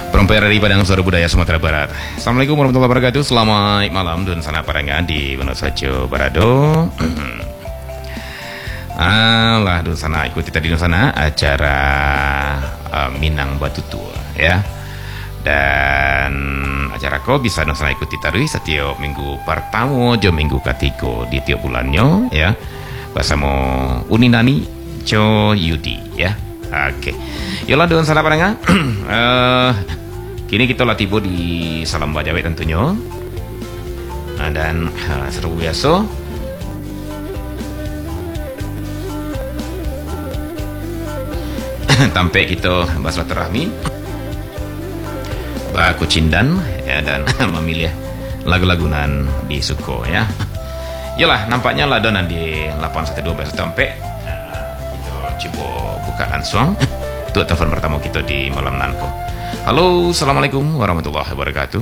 Perempuan dari Padang Suara Budaya Sumatera Barat. Assalamualaikum warahmatullahi wabarakatuh. Selamat malam dan sana parangan di Wonosajo Barado. Alah dun sana ikuti tadi dun sana acara Minang Batutu ya. Dan acara ko bisa dun sana ikuti tadi setiap minggu pertama jo minggu ketiga di tiap bulannya ya. Bersama Uninani Jo Yudi ya. Oke. Yolah dun sana parangan. Kini kita tiba di Salam Bajawe tentunya. Dan seru biasa. Tampak kita bersilaturahmi, baku cindan ya, dan memilih lagu-lagunan di Suko ya. Yalah nampaknya lah donan di 812 besok tampak. Kita coba buka langsung untuk telepon pertama kita di malam nanti. Halo, assalamualaikum warahmatullahi wabarakatuh.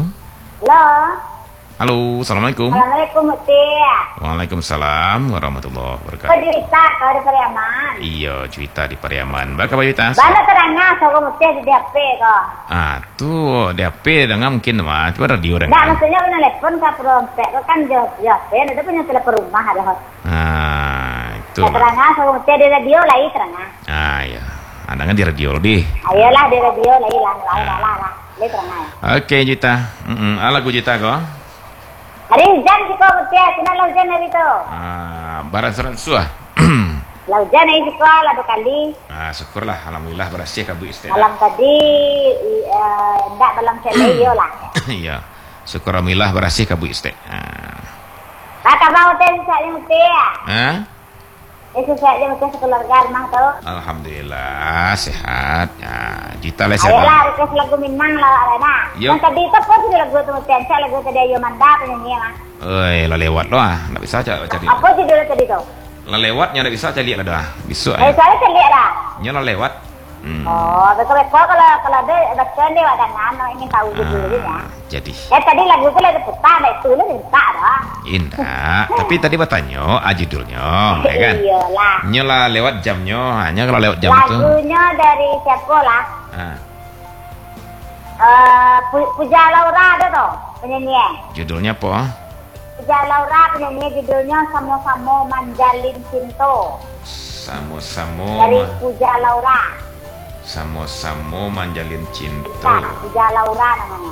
Halo, assalamualaikum. Assalamualaikum, Tia. Waalaikumsalam warahmatullahi wabarakatuh. Kau cerita kau di Pariaman. Iya, cerita di Pariaman. Bagaimana cerita? Bana terangnya, saya Mutia di HP kau. Tuh, di HP dengan mungkin mah, itu radio Nggak, dengan. maksudnya punya telepon kau perompet, kau kan jawab HP, ada punya telepon rumah ada kau. Itu. Saya terangnya, saya Mutia di radio lagi terangnya. Ya. Anda kan di radio di. Ayolah di radio lagi lah. Lagi terangnya. Oke, Jita. Lagu Jita kok. Hari hujan sih kau Mutia, kenal hujan hari itu. Barat serat suah. Hujan hari sih kau, lah 2 kali. Syukurlah, alhamdulillah berhasil kabu istirahat. Malam tadi, enggak dalam seleyo lah. Iya. Syukur alhamdulillah berhasil kabu istirahat. Kakak mau teh saya Mutia. Saya Mutia sekeluarga rumah tuh. Alhamdulillah sehat. Jita lah sehat. Ayolah, request lagu Minang lah Arena. Yo. Yang tadi itu pun sudah lagu itu Mutia, lagu tadi Ayo Manda penyanyi mah. Lah lewat loh, nggak bisa cari. Apa judul tadi tuh? Lah lewatnya nggak bisa cari lah dah. Bisa. Saya lihat dah. Nyala lewat. Oh, betul kalau ada bacaan dia ada nama ingin tahu judulnya. Jadi. Tadi lagu itu lagi putar, itu lu minta dah. Indah. Tapi tadi bertanya judulnya, ya kan? Iyalah. Nyala lewat jamnya, hanya kalau lewat jam itu. Lagunya dari siapa lah? Puja Laura ada tuh penyanyi. Judulnya apa? Puja Laura penyanyi judulnya Sama-sama Manjalin Cinta. Sama-sama. Dari Puja Laura. Sama-sama manjalin cinta. Puja Laura namanya.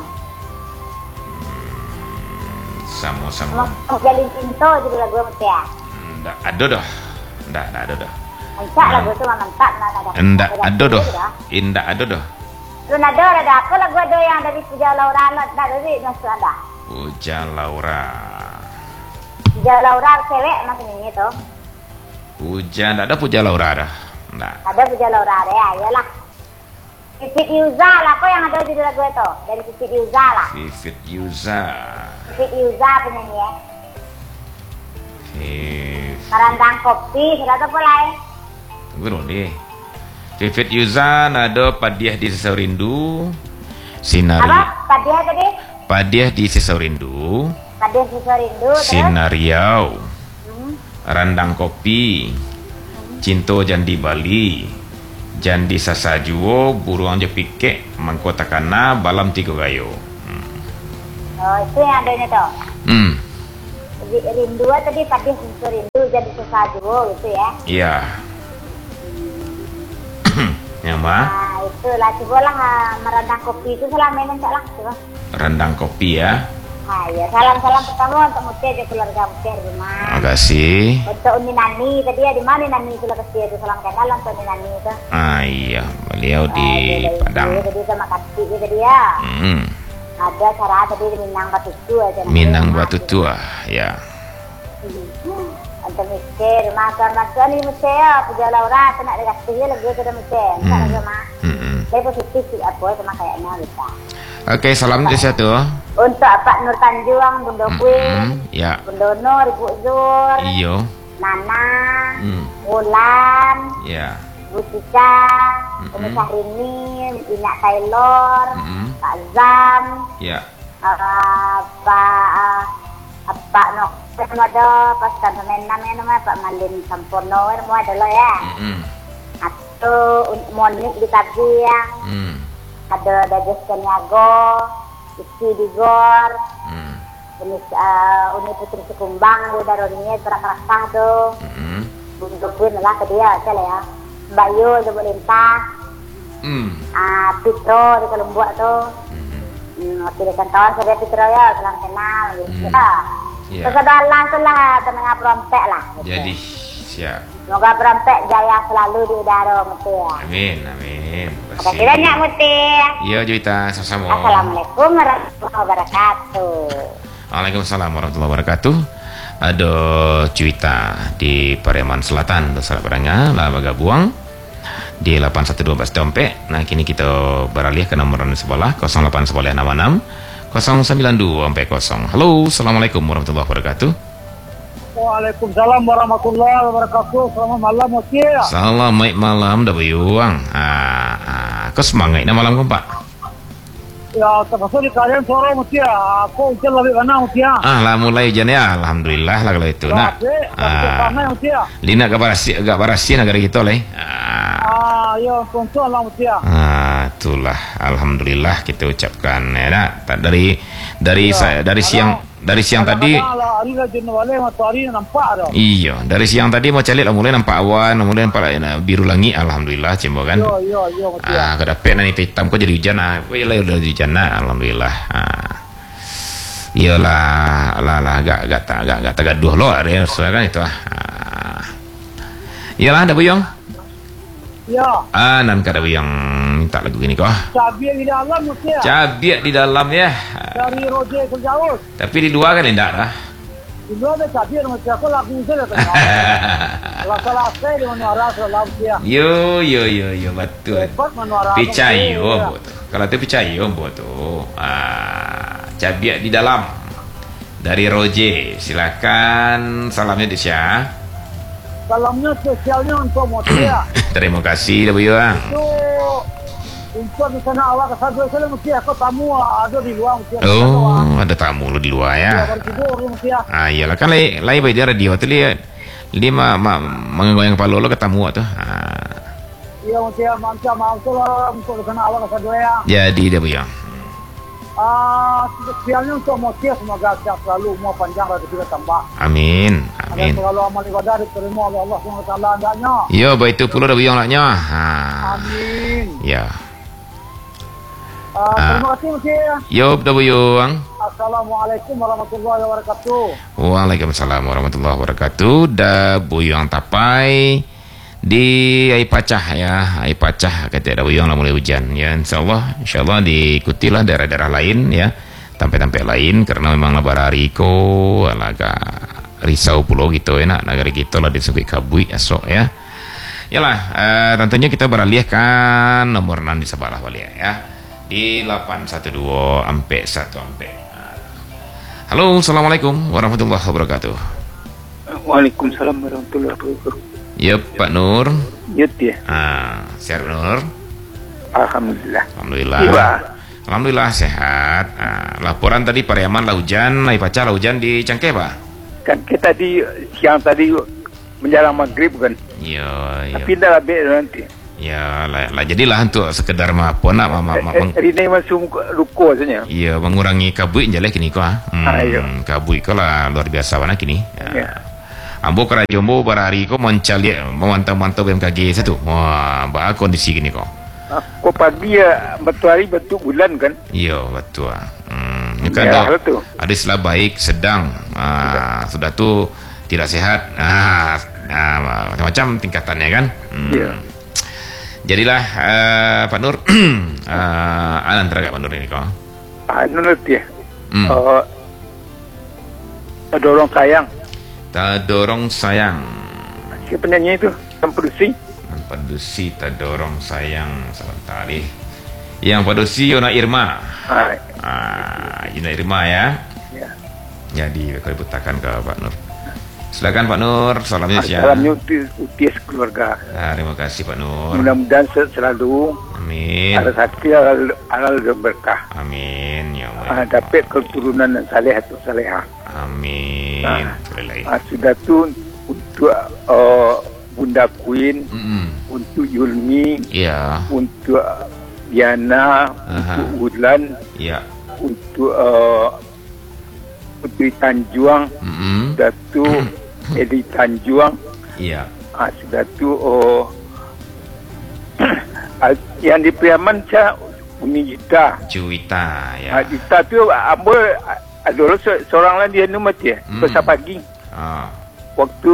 Sama-sama. Manjalin cinta judul lagu Mutia. Nggak ada dah. Nggak ada dah. Enggak lagu itu mah mantap Nggak ada dah. Nggak ada dah. Lu ada apa lagu ada yang dari Puja Laura ada dari masuk ada. Puja Laura. Puja Laura cewek maksudnya itu. Puja, nggak ada Puja Laura dah. Nggak. Ada Puja Laura ya, iyalah. Vivit Yuza lah, apa yang ada di lagu itu? Dari Vivit Yuza lah. Vivit Yuza. Vivit Yuza penyanyi ya. Merandang kopi, sudah apa lain? Tunggu dong deh. Vivit Yuza ada Padiah di Sesau Rindu. Sinari. Apa? Padiah tadi? Padiah di Sesau Rindu. Padiah di Sesau Rindu. Sinariau. Randang kopi. Cinto Jandi Bali. Jandi Sasajuo, Buruang Jepike, Mangkota Kana, Balam Tiga Gayo. Oh, itu yang ada ini tuh. Rindu tadi Padiah di Sesau Rindu, Jandi Sasajuo gitu ya. Iya. Yang mah? Itulah, cobalah merendang kopi itu selama ini enggak lah, coba. Rendang kopi ya. Ya, salam-salam pertama untuk Mutia dan keluarga Mutia di rumah. Terima kasih. Untuk Uni Nani tadi ya di mana Nani itu kasih itu salam kenal untuk Uni Nani itu. Iya, beliau di Padang. Tadi sama Kati tadi ya. Ada cara tadi di Minang Batutu aja. Minang Batutu ya. Untuk mikir makan ini Mutia, Puja Laura kena dikasih lagi ke Mutia. Enggak lagi mah. Saya positif sih apa sama kayaknya kita. Oke, salam untuk siapa tuh? Untuk Pak Nur Tanjung, Bunda Queen, ya. Bunda Nur, Ibu Zur, Iyo. Nana, Wulan, Ya. Bu Tika, Umi Syahrini, Ina Taylor, Pak Zam, Ya. Pak Nok, ada pas kantomen namanya Pak Malin Sampurno, semua adalah ya. Atau Monik di Tabiang. ada Dajes Kaniago, Isi Digor, Uni Putri Sekumbang, dia Daroninya terak-terak tu. Untuk pun lah ke dia, saya ya. Mbak Yu dia boleh lintah. Pitro di Kalumbuak tu. Waktu dia kawan saya Pitro ya, salam kenal. Ya. Kekedalan tu lah, tengah perompek lah. Jadi, siap. Semoga perompek jaya selalu di udara Muti ya. Amin, amin. Terima kasih banyak Muti. Ya, Juwita, sama-sama. Assalamualaikum warahmatullahi wabarakatuh. Waalaikumsalam warahmatullahi wabarakatuh. Ada Juwita di Pariaman Selatan, Besar Barangnya, Laba Buang di 8112 dompet. Nah, kini kita beralih ke nomor sebelah 081166 09240. Halo, Assalamualaikum warahmatullahi wabarakatuh. Waalaikumsalam warahmatullahi wabarakatuh. Selamat malam, Mutia. Selamat malam, dah Buyuang. Kau semangat nak malam kau, Pak? Ya, terpaksa di kalian sore, Mutia. Aku hujan lebih mana, Mutia. Lah mulai hujan ya. Alhamdulillah lah kalau itu. Nak. Lina agak barasin negara kita lah. Ya, tuan-tuan lah, Mutia. Itulah. Alhamdulillah kita ucapkan ya, nak. Dari siang tadi. Iya, dari siang tadi mau calik lah mulai nampak awan, mulai nampak biru langit. Alhamdulillah, cembo kan. Kau dapat nanti hitam kau jadi hujan kau ialah udah hujan alhamdulillah. Iyalah, agak tergaduh loh hari kan itu Iyalah, ada Buyong. Ya. Nan kada Buyong minta lagu gini kau. Cabiak di dalam, Mutia. Cabiak di dalam ya. Dari Roje ke Jaus. Tapi di luar kan tidak dah. Di luar ada cabiak, Mutia. Aku lagu saja tengah. Salah saya di Manuara selalu dia. Yo betul. Picayo betul. Kalau tu picayo betul. Cabiak di dalam. Dari Roje. Silakan salamnya di Syah. Salamnya spesialnya untuk Mutia. Terima kasih dah Buyuang. Untuk di sana awak kesal saya Mutia. Kau tamu ada di luar Mutia. Oh, ada tamu lu di luar ya. Iyalah kan lain baik dia radio tu dia menggoyang kepala lu ketemu tu. Iya Mutia, maaf lah untuk di sana awak kesal ya. Jadi dah Buyuang. Spesialnya untuk Mutia, semoga sehat selalu, umur panjang rezeki bertambah. Amin. Dan selalu amal ibadah diterima oleh Allah SWT andanya. Ya, baik itu pula dah Buyuang naknya. Amin. Ya. Terima kasih Mutia. Yo, dah Buyuang. Assalamualaikum warahmatullahi wabarakatuh. Waalaikumsalam warahmatullahi wabarakatuh. Dah Buyuang tapai di air pacah ya, air pacah kata ada Buyuang lah mulai hujan ya, insyaallah diikutilah daerah-daerah lain ya, tempat-tempat lain karena memang lebaran hari ko agak risau pulau gitu ya, nak negara kita lah disebut kabui esok ya. Yalah, tentunya kita beralihkan nomor 6 di sebelah balik ya, di 812 ampek 1 ampek. Halo, Assalamualaikum warahmatullahi wabarakatuh. Waalaikumsalam warahmatullahi wabarakatuh. Ya Pak Nur. Ya dia. Sehat Nur. Alhamdulillah. Alhamdulillah. Alhamdulillah sehat. Laporan tadi Pariaman lah hujan, Lai Pacar lah hujan di Cangkeh Pak. Kan kita siang tadi menjelang maghrib kan. Iya. Tapi dah habis nanti. Ya lah jadilah untuk sekedar apa nak hari ini masuk ruko saja. Iya, mengurangi kabut jalan kini kau. Kabut kau lah luar biasa mana kini. Ya. Ambo kerja Jombo pada hari kau memantau BMKG satu. Wah, bah kondisi gini kau. Kau pagi ya betul hari betul bulan kan? Iya betul. Kan ada istilah baik, sedang, sudah tu tidak sehat. Macam-macam tingkatannya kan. Iya. Jadilah Pak Nur, antara Pak Nur ini kau. Nur dia. Ada orang sayang. Tadorong sayang. Siapa penyanyi itu? Sampedusi. Tadorong sayang sebentar ni. Yang Padusi Yona Irma. Yona Irma ya. Ya. Jadi kau putakan ke Pak Nur. Silakan Pak Nur, salamnya siapa? Salamnya utias keluarga. Terima kasih Pak Nur. Mudah-mudahan selalu. Amin. Ada sakti halal dan berkah. Amin ya Allah. Dapat keturunan yang saleh atau salehah. Amin. Sudah tu untuk Bunda Queen, untuk Yulmi, ya, untuk Diana, untuk Udlan, Ya. untuk Putri Tanjuang, Datuk Edi Tanjuang, Iya. sudah tu yang di Priaman saya Umi Jita. Juwita, ya. Jita tu ambil adalah seorang lagi dia mati besar pagi waktu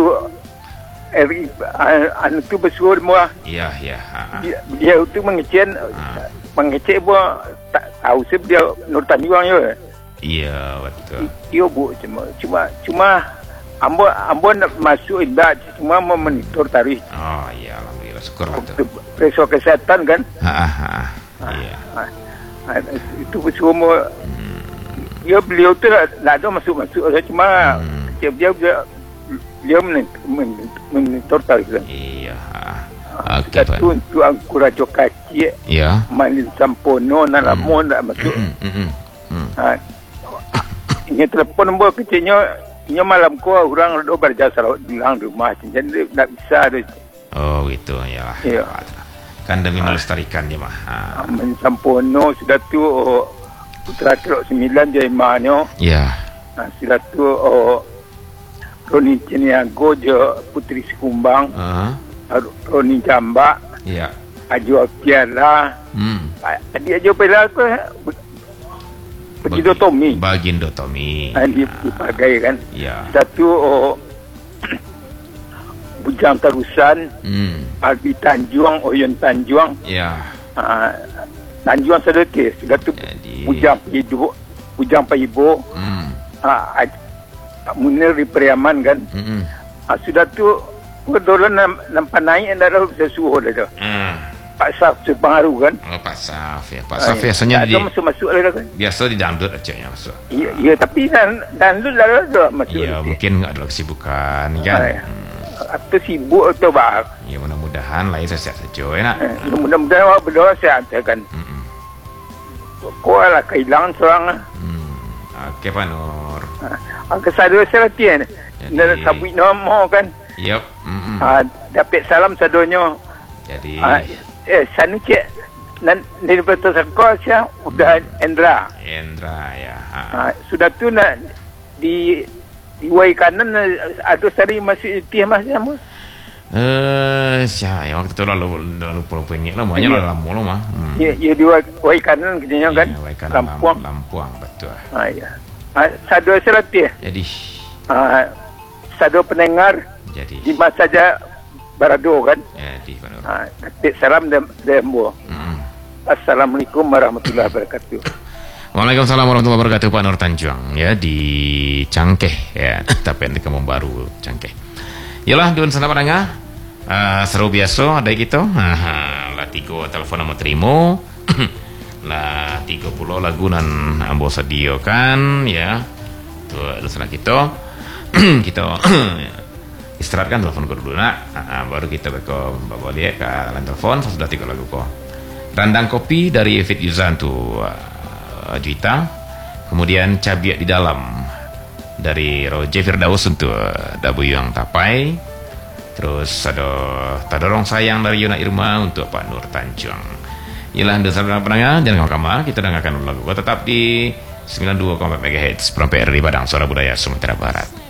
anu tu bersuruh semua Iya, ya. dia tu mengecek buat tak tahu sih dia Nur Tanjuang ya. Iya, betul. Dia bu cuma Ambon nak masuk indah cuma memonitor tarikh. Oh iya, alhamdulillah, syukur Waktu betul. periksa kesehatan kan. Iya. Itu semua. Beliau tu tak ada masuk saya cuma dia monitor tarikh kan. Iya. Oke, Pak. Untuk angkura Jokaci. Iya. Malin Sampono Nalamon tak masuk. Ini telefon nombor kecilnya. Ini malam ko orang ada berjasa bilang rumah jadi tak bisa tu. Oh gitu ya. Ya. Kan demi melestarikan dia mah. Sampono sudah tu putra Trok 9 dia imanyo. Ya. Sudah tu Roni Ceniago je Putri Sekumbang. Roni Jamba. Ya. Aju Apiala. Dia Aju Apiala tu Bagindo Tommy. Bagindo Tommy. Dia dipakai kan. Ya. Satu Bujang Tarusan. Albi Tanjuang, Oyen Tanjuang. Ya. Tanjuang sedekah. Sudah tu Bujang Paibo. Bujang Paibo. Munir di Priaman kan. Sudah tu kedolan nampak naik anda dah bisa suruh dah tu. Pak Saf sepengaruh kan. Oh, Pak Saf ya. Pak Saf biasanya di masuk lah kan. Biasa di dangdut aja yang masuk. Iya, tapi dangdut dah masuk. Iya, mungkin enggak ada kesibukan kan. Atau sibuk atau bah. Ya mudah-mudahan lah sehat saja enak. Mudah-mudahan awak berdoa sehat kan. Kau lah kehilangan seorang. Oke, Pak Nur. Kesadu saya latihan. Nak sabut nama kan. Yep. Dapat salam sadonya. Jadi sana cik dari betul sekolah saya udah Endra ya. Sudah tu nak di wai kanan ada sari masih itih mas sama. Ya waktu itu lalu punya lah banyak lah lama lah mah. Ya di wai kanan kejadian kan. Wai kanan Lampuang betul. Ya. Sado seratih. Jadi sado pendengar. Jadi di masa saja Barado kan. Jadi Pak Nur. Ketik salam dembo. Assalamualaikum warahmatullahi wabarakatuh. Waalaikumsalam warahmatullahi wabarakatuh, Pak Nur Tanjuang ya di Cangkeh ya. Tapi nanti kamu baru Cangkeh. Yalah dun sana padanga. Seru biasa ada gitu. Lah tiga telepon mau terima. Lah 30 lagu nan ambo sedio kan ya. Tuh sana kita kita istirahatkan telepon ko dulu nak. Baru kita beko bawa dia ke line telepon sudah 3 lagu ko. Randang kopi dari Evit Yuzan tuh Juita. Kemudian Cabiak di dalam dari Roger Firdaus untuk Dabu yang Tapai. Terus ada Tadorong Sayang dari Yuna Irma untuk Pak Nur Tanjuang. Ialah anda saudara pendengar, jangan kemana-mana, kita dengarkan lagu tetap di 92,4 MHz Perampai RRI Padang Suara Budaya Sumatera Barat.